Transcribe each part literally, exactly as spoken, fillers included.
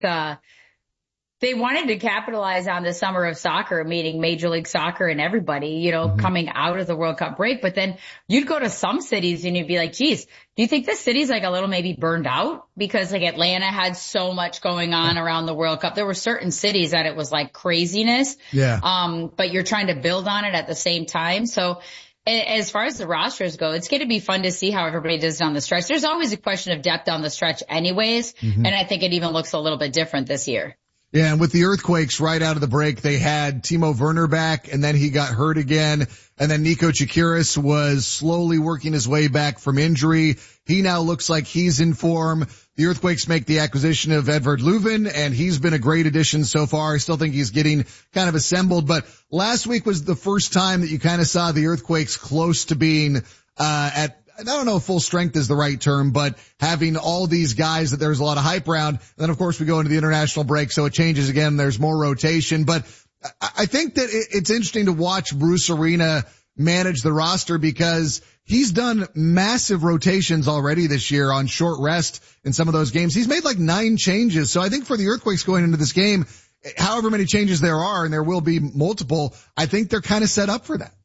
uh, they wanted to capitalize on the summer of soccer, meaning Major League Soccer and everybody, you know, mm-hmm. coming out of the World Cup break. But then you'd go to some cities and you'd be like, geez, do you think this city's like a little maybe burned out? Because like Atlanta had so much going on around the World Cup. There were certain cities that it was like craziness. Yeah. Um, but you're trying to build on it at the same time. So as far as the rosters go, it's going to be fun to see how everybody does down the stretch. There's always a question of depth on the stretch anyways. Mm-hmm. And I think it even looks a little bit different this year. Yeah, and with the Earthquakes right out of the break, they had Timo Werner back, and then he got hurt again. And then Nico Tsakiris was slowly working his way back from injury. He now looks like he's in form. The Earthquakes make the acquisition of Edvard Leuven, and he's been a great addition so far. I still think he's getting kind of assembled. But last week was the first time that you kind of saw the Earthquakes close to being uh at I don't know if full strength is the right term, but having all these guys that there's a lot of hype around. And then of course we go into the international break, so it changes again. There's more rotation, but I think that it's interesting to watch Bruce Arena manage the roster because he's done massive rotations already this year on short rest in some of those games. He's made like nine changes. So I think for the Earthquakes going into this game, however many changes there are, and there will be multiple, I think they're kind of set up for that.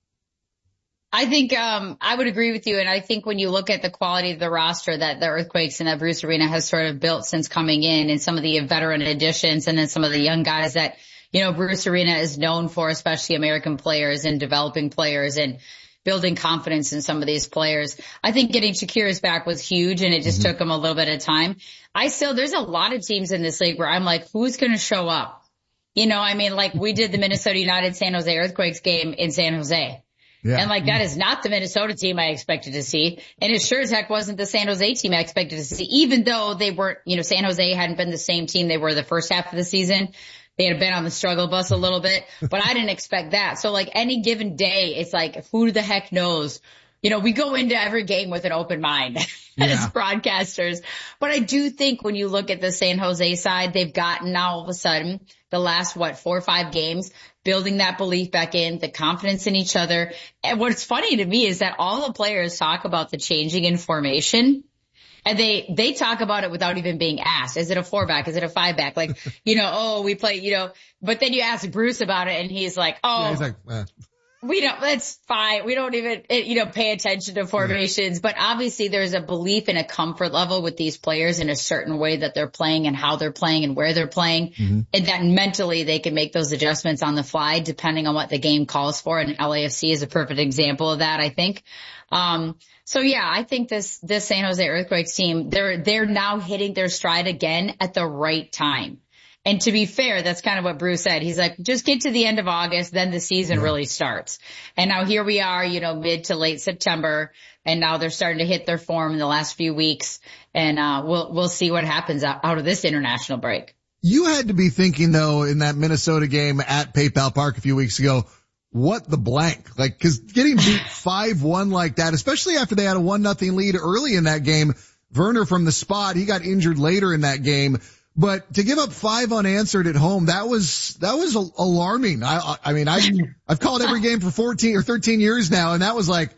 I think, um, I would agree with you. And I think when you look at the quality of the roster that the Earthquakes and that Bruce Arena has sort of built since coming in, and some of the veteran additions and then some of the young guys that, you know, Bruce Arena is known for, especially American players and developing players and building confidence in some of these players. I think getting Tsakiris back was huge, and it just mm-hmm. took him a little bit of time. I still, there's a lot of teams in this league where I'm like, who's going to show up? You know, I mean, like we did the Minnesota United San Jose Earthquakes game in San Jose. Yeah. And like that is not the Minnesota team I expected to see. And it sure as heck wasn't the San Jose team I expected to see, even though they weren't, you know, San Jose hadn't been the same team they were the first half of the season. They had been on the struggle bus a little bit, but I didn't expect that. So like any given day, it's like, who the heck knows? You know, we go into every game with an open mind yeah. as broadcasters. But I do think when you look at the San Jose side, they've gotten now all of a sudden the last, what, four or five games, building that belief back in, the confidence in each other. And what's funny to me is that all the players talk about the changing in formation. And they, they talk about it without even being asked. Is it a four back? Is it a five back? Like, you know, oh, we play, you know, but then you ask Bruce about it and he's like, oh, yeah, he's like, eh. we don't, that's fine. We don't even, you know, pay attention to formations, yeah. But obviously there's a belief and a comfort level with these players in a certain way that they're playing and how they're playing and where they're playing. Mm-hmm. And that mentally they can make those adjustments on the fly depending on what the game calls for. And L A F C is a perfect example of that, I think. Um, so yeah, I think this, this San Jose Earthquakes team, they're, they're now hitting their stride again at the right time. And to be fair, that's kind of what Bruce said. He's like, just get to the end of August, then the season yeah. really starts. And now here we are, you know, mid to late September, and now they're starting to hit their form in the last few weeks. And, uh, we'll, we'll see what happens out, out of this international break. You had to be thinking though, in that Minnesota game at PayPal Park a few weeks ago, what the blank? Like, cause getting beat five one like that, especially after they had a one nothing lead early in that game, Werner from the spot, he got injured later in that game. But to give up five unanswered at home, that was, that was alarming. I, I mean, I, I've called every game for fourteen or thirteen years now, and that was like,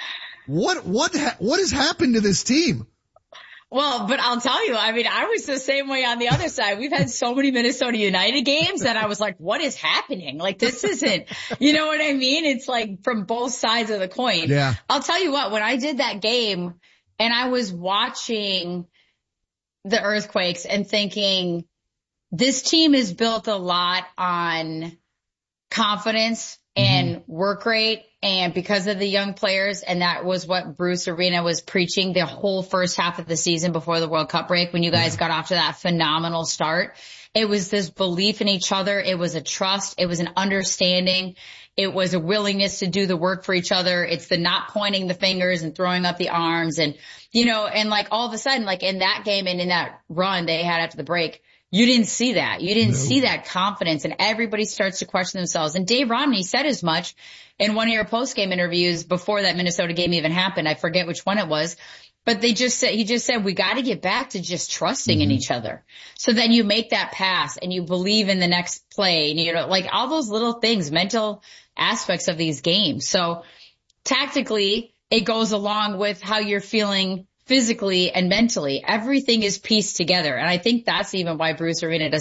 what, what, what has happened to this team? Well, but I'll tell you, I mean, I was the same way on the other side. We've had so many Minnesota United games that I was like, what is happening? Like, this isn't, you know what I mean? It's like from both sides of the coin. Yeah. I'll tell you what, when I did that game and I was watching the Earthquakes and thinking this team is built a lot on confidence and mm-hmm. work rate, and because of the young players, and that was what Bruce Arena was preaching the whole first half of the season before the World Cup break when you guys yeah. got off to that phenomenal start. It was this belief in each other. It was a trust. It was an understanding. It was a willingness to do the work for each other. It's the not pointing the fingers and throwing up the arms and, you know, and like all of a sudden, like in that game and in that run they had after the break, you didn't see that. You didn't no. see that confidence, and everybody starts to question themselves. And Dave Romney said as much in one of your post-game interviews before that Minnesota game even happened. I forget which one it was. But they just said, he just said, we got to get back to just trusting mm-hmm. in each other. So then you make that pass and you believe in the next play, and you know, like all those little things, mental aspects of these games. So tactically, it goes along with how you're feeling physically and mentally. Everything is pieced together. And I think that's even why Bruce Arena does